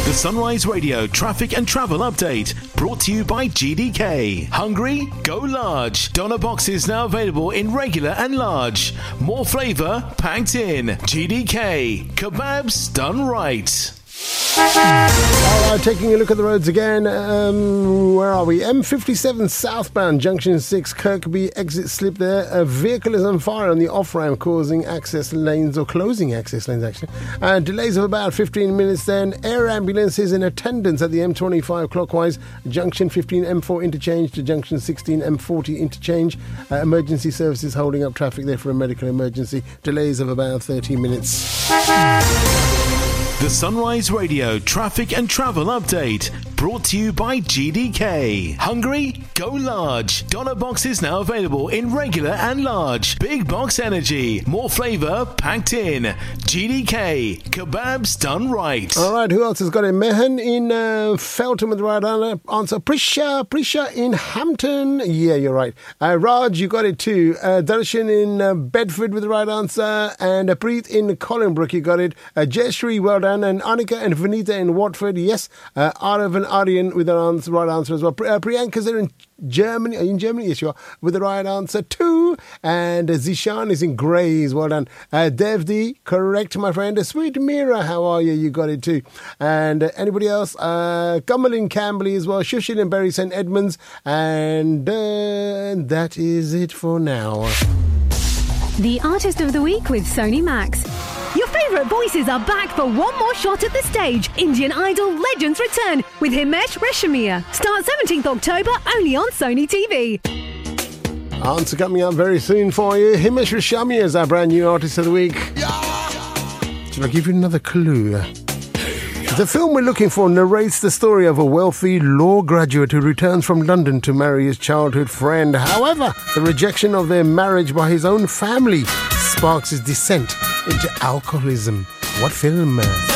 The Sunrise Radio traffic and travel update brought to you by GDK. Hungry? Go large. Doner boxes now available in regular and large. More flavour packed in. GDK. Kebabs done right. Taking a look at the roads again. Where are we? M57 southbound, junction 6, Kirkby, exit slip there. A vehicle is on fire on the off-ramp, causing access lanes, or closing access lanes actually. Delays of about 15 minutes then. Air ambulance is in attendance at the M25 clockwise, junction 15 M4 interchange to junction 16 M40 interchange. Emergency services holding up traffic there for a medical emergency. Delays of about 30 minutes. The Sunrise Radio traffic and travel update brought to you by GDK. Hungry? Go large. Doner boxes now available in regular and large. Big box energy. More flavour packed in. GDK. Kebabs done right. All right, who else has got it? Mehan in Felton with the right answer. Prisha in Hampton. Yeah, you're right. Raj, you got it too. Darshan in Bedford with the right answer. And Preet in Collinbrook, you got it. Jayashree, well done. And Annika and Vanita in Watford, yes. Arav and Aryan with the right answer as well. Priyanka's there in Germany. Are you in Germany? Yes, you are. With the right answer too. And Zishan is in Grays. Well done. Devdi, correct, my friend. Sweet Mira, how are you? You got it too. And anybody else? Kamal in Camberley as well. Shushin in Bury St Edmunds. And that is it for now. The Artist of the Week with Sony Max. Your favourite voices are back for one more shot at the stage. Indian Idol Legends return with Himesh Reshammiya. Start 17th October only on Sony TV. Answer coming up very soon for you. Himesh Reshammiya is our brand new Artist of the Week. Should I give you another clue? The film we're looking for narrates the story of a wealthy law graduate who returns from London to marry his childhood friend. However, the rejection of their marriage by his own family sparks his descent into alcoholism. What film?